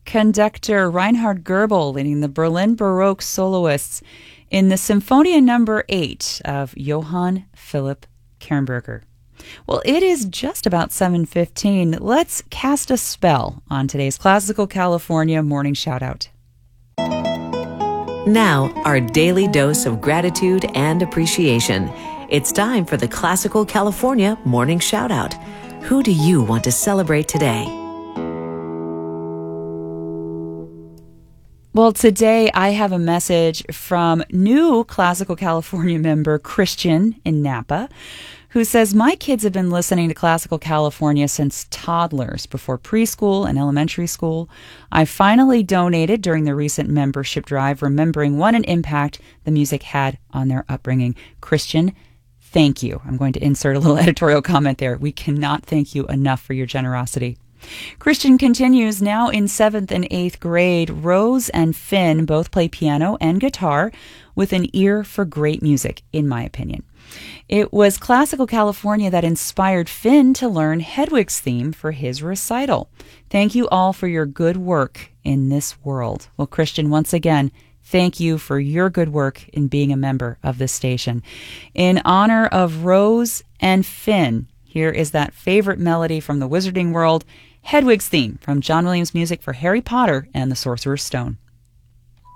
conductor Reinhard Goebel leading the Berlin Baroque soloists in the Symphonia No. 8 of Johann Philipp Kernberger. Well, it is just about 7:15. Let's cast a spell on today's Classical California Morning Shoutout. Now, our daily dose of gratitude and appreciation. It's time for the Classical California Morning Shoutout. Who do you want to celebrate today? Well, today I have a message from new Classical California member Christian in Napa, who says, my kids have been listening to Classical California since toddlers, before preschool and elementary school. I finally donated during the recent membership drive, remembering what an impact the music had on their upbringing. Christian, thank you. I'm going to insert a little editorial comment there. We cannot thank you enough for your generosity. Christian continues, now in 7th and 8th grade, Rose and Finn both play piano and guitar with an ear for great music, in my opinion. It was Classical California that inspired Finn to learn Hedwig's theme for his recital. Thank you all for your good work in this world. Well, Christian, once again, thank you for your good work in being a member of this station. In honor of Rose and Finn, here is that favorite melody from the Wizarding World, Hedwig's theme from John Williams Music for Harry Potter and the Sorcerer's Stone.